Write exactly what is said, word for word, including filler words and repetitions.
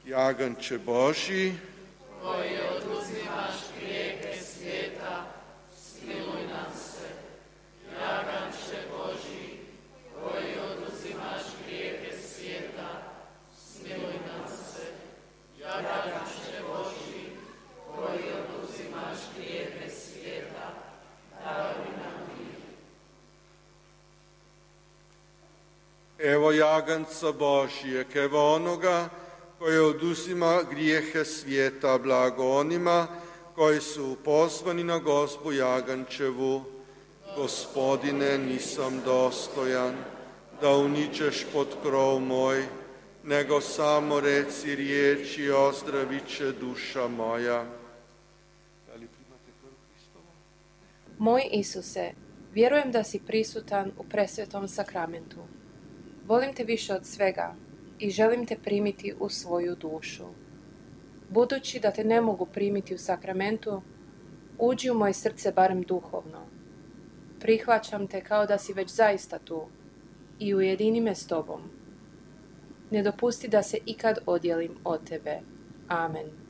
Jaganče Božji, koji oduzimaš grijehe svijeta, smiluj nam se. Jaganče Božji, koji oduzimaš grijehe svijeta, smiluj nam se. Jaganče Božji, koji oduzimaš grijehe svijeta, daruj nam mir. Evo jaganca Božijeg, evo onoga koji oduzima grijehe svijeta, blago onima koji su pozvani na gozbu jagančevu. Gospodine, nisam dostojan da uniđeš pod krov moj, nego samo reci riječ i ozdravit će duša moja. Da li primate krv Hristovu? Moj Isuse, vjerujem da si prisutan u presvetom sakramentu. Volim te više od svega i želim te primiti u svoju dušu. Budući da te ne mogu primiti u sakramentu, uđi u moje srce barem duhovno. Prihvaćam te kao da si već zaista tu i ujedini me s tobom. Ne dopusti da se ikad odjelim od tebe. Amen.